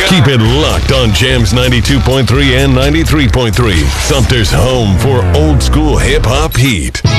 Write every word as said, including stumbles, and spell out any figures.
Keep it locked on Jams ninety-two point three and ninety-three point three. Sumter's home for old school hip hop heat.